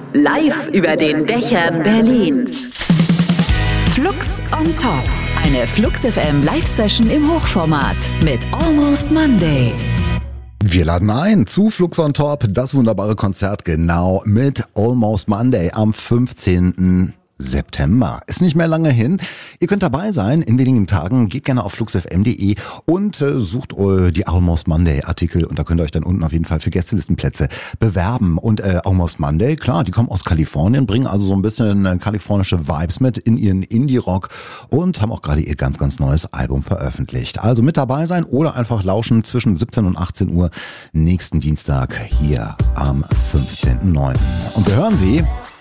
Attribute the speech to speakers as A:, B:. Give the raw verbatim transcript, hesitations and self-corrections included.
A: Live über den Dächern Berlins. Flux on Top. Eine Flux F M Live-Session im Hochformat mit Almost Monday.
B: Wir laden ein zu Flux on Top, das wunderbare Konzert genau mit Almost Monday am fünfzehnten September. Ist nicht mehr lange hin. Ihr könnt dabei sein in wenigen Tagen. Geht gerne auf flux f m punkt d e und äh, sucht äh, die Almost Monday Artikel und da könnt ihr euch dann unten auf jeden Fall für Gästelistenplätze bewerben. Und äh, Almost Monday, klar, die kommen aus Kalifornien, bringen also so ein bisschen äh, kalifornische Vibes mit in ihren Indie-Rock und haben auch gerade ihr ganz, ganz neues Album veröffentlicht. Also mit dabei sein oder einfach lauschen zwischen siebzehn und achtzehn Uhr nächsten Dienstag hier am fünfzehnten neunten Und wir hören sie